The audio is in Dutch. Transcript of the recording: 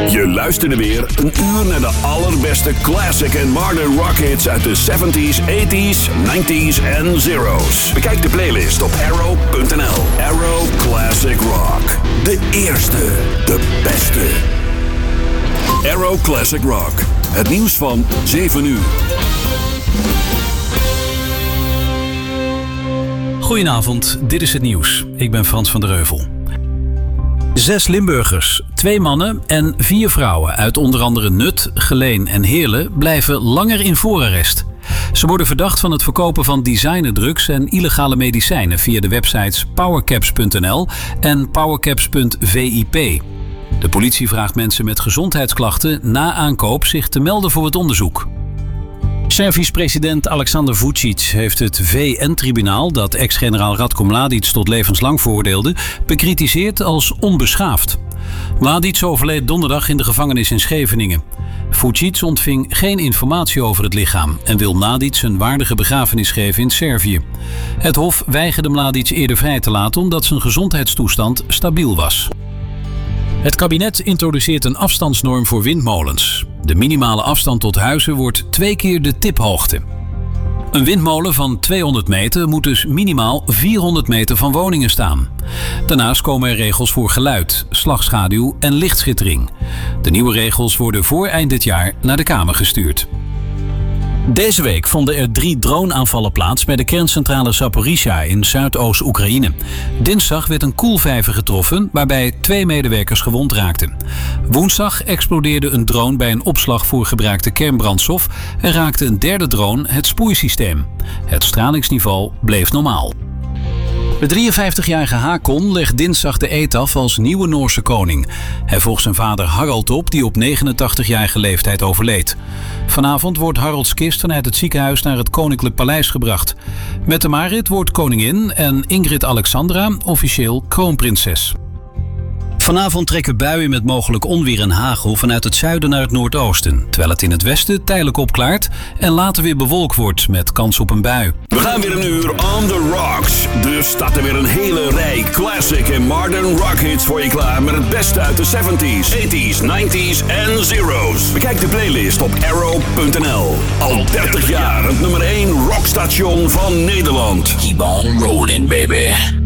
Je luisterde weer een uur naar de allerbeste classic en modern rock hits uit de 70s, 80s, 90s en zeros. Bekijk de playlist op arrow.nl. Arrow Classic Rock. De eerste, de beste. Arrow Classic Rock. Het nieuws van 7 uur. Goedenavond, dit is het nieuws. Ik ben Frans van der Heuvel. 6 Limburgers, 2 mannen en 4 vrouwen uit onder andere Nut, Geleen en Heerlen blijven langer in voorarrest. Ze worden verdacht van het verkopen van designerdrugs en illegale medicijnen via de websites powercaps.nl en powercaps.vip. De politie vraagt mensen met gezondheidsklachten na aankoop zich te melden voor het onderzoek. Servisch president Aleksandar Vučić heeft het VN-tribunaal dat ex-generaal Ratko Mladić tot levenslang veroordeelde, bekritiseerd als onbeschaafd. Mladić overleed donderdag in de gevangenis in Scheveningen. Vučić ontving geen informatie over het lichaam en wil Mladić een waardige begrafenis geven in Servië. Het Hof weigerde Mladić eerder vrij te laten omdat zijn gezondheidstoestand stabiel was. Het kabinet introduceert een afstandsnorm voor windmolens. De minimale afstand tot huizen wordt 2 keer de tiphoogte. Een windmolen van 200 meter moet dus minimaal 400 meter van woningen staan. Daarnaast komen er regels voor geluid, slagschaduw en lichtschittering. De nieuwe regels worden voor eind dit jaar naar de Kamer gestuurd. Deze week vonden er 3 droneaanvallen plaats bij de kerncentrale Zaporizhzhia in Zuidoost-Oekraïne. Dinsdag werd een koelvijver getroffen waarbij 2 medewerkers gewond raakten. Woensdag explodeerde een drone bij een opslag voor gebruikte kernbrandstof en raakte een derde drone het spoelsysteem. Het stralingsniveau bleef normaal. De 53-jarige Haakon legt dinsdag de eed af als nieuwe Noorse koning. Hij volgt zijn vader Harald op, die op 89-jarige leeftijd overleed. Vanavond wordt Haralds kist vanuit het ziekenhuis naar het Koninklijk Paleis gebracht. Mette-Marit wordt koningin en Ingrid Alexandra officieel kroonprinses. Vanavond trekken buien met mogelijk onweer en hagel vanuit het zuiden naar het noordoosten, terwijl het in het westen tijdelijk opklaart en later weer bewolkt wordt met kans op een bui. We gaan weer een uur on the rocks. Dus staat er weer een hele rij classic en modern rock hits voor je klaar met het beste uit de 70s, 80s, 90s en zeros. Bekijk de playlist op arrow.nl. Al 30 jaar het nummer 1 rockstation van Nederland. Keep on rolling, baby.